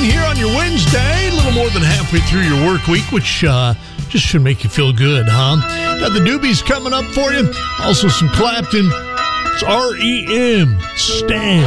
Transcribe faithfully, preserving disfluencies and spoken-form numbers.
here on your Wednesday, a little more than halfway through your work week, which uh, just should make you feel good, huh? Got the Doobies coming up for you. Also some Clapton. It's R E M. Stand.